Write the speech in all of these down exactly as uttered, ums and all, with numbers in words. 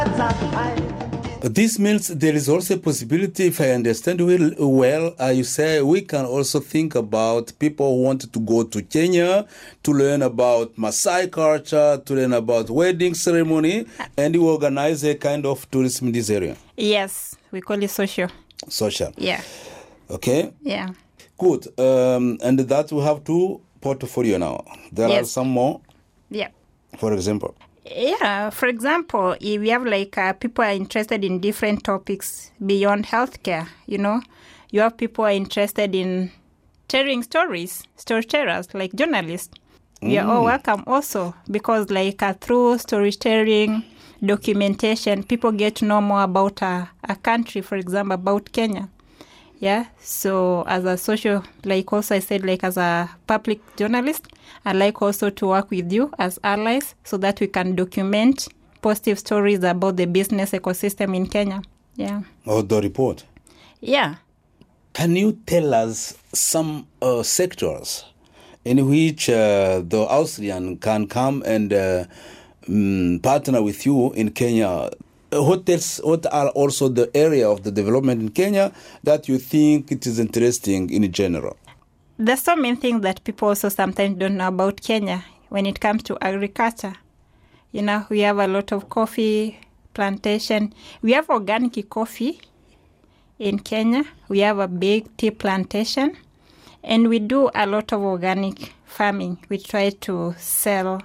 This means there is also a possibility, if I understand well, well uh, you say we can also think about people who want to go to Kenya to learn about Maasai culture, to learn about wedding ceremony, and you organize a kind of tourism in this area. Yes, we call it social. Social. Yeah. Okay. Yeah. Good. Um, and that we have two portfolio now. There Yes. are some more. Yeah. For example. Yeah, for example, if we have like uh, people are interested in different topics beyond healthcare, you know, you have people are interested in telling stories, storytellers, like journalists. We are all welcome also because like uh, through storytelling, documentation, people get to know more about uh, a country, for example, about Kenya. Yeah, so as a social, like also I said, like as a public journalist, I like also to work with you as allies so that we can document positive stories about the business ecosystem in Kenya. Yeah. Or the report. Yeah. Can you tell us some uh, sectors in which uh, the Austrian can come and uh, um, partner with you in Kenya? What else, what are also the area of the development in Kenya that you think it is interesting in general? There's so many things that people also sometimes don't know about Kenya when it comes to agriculture. You know, we have a lot of coffee plantation. We have organic coffee in Kenya. We have a big tea plantation. And we do a lot of organic farming. We try to sell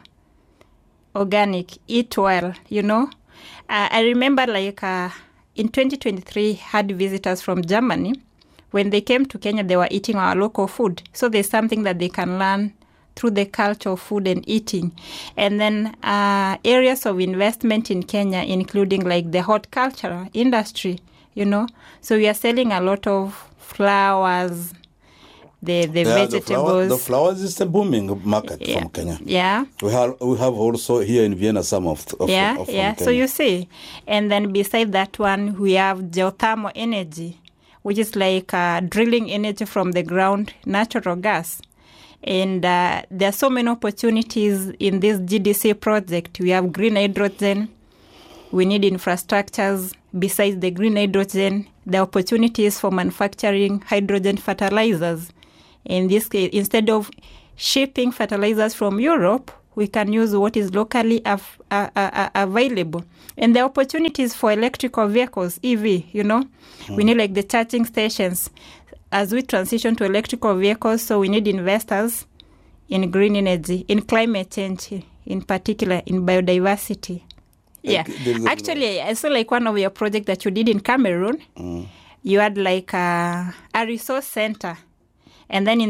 organic, eat well, you know. Uh, I remember like uh, in twenty twenty-three, had visitors from Germany. When they came to Kenya, they were eating our local food. So there's something that they can learn through the culture of food and eating. And then uh, areas of investment in Kenya, including like the horticulture industry, you know. So we are selling a lot of flowers, the, the yeah, vegetables. The, flower, the flowers is a booming market yeah. from Kenya. Yeah. We have we have also here in Vienna some of, of Yeah, of yeah. Kenya. So you see. And then beside that one, we have geothermal energy, which is like uh, drilling energy from the ground, natural gas. And uh, there are so many opportunities in this G D C project. We have green hydrogen. We need infrastructures. Besides the green hydrogen, the opportunities for manufacturing hydrogen fertilizers. In this case, instead of shipping fertilizers from Europe, we can use what is locally av- uh, uh, available. And the opportunities for electrical vehicles, E V, you know, mm. we need like the charging stations. As we transition to electrical vehicles, so we need investors in green energy, in climate change, in particular, in biodiversity. Yeah. Actually, I saw like one of your projects that you did in Cameroon. Mm. You had like a, a resource center. And then in